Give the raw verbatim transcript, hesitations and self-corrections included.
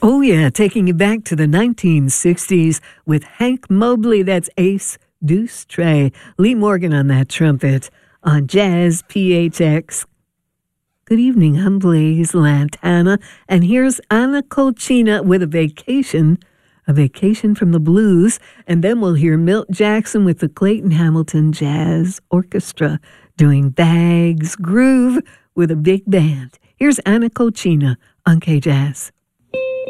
Oh, yeah, taking you back to the nineteen sixties with Hank Mobley. That's Ace Deuce Trey. Lee Morgan on that trumpet on Jazz P H X. Good evening, I'm Blaze Lantana, and here's Anna Colchina with a vacation, a vacation from the blues, and then we'll hear Milt Jackson with the Clayton Hamilton Jazz Orchestra doing Bags Groove with a big band. Here's Anna Colchina on K-Jazz.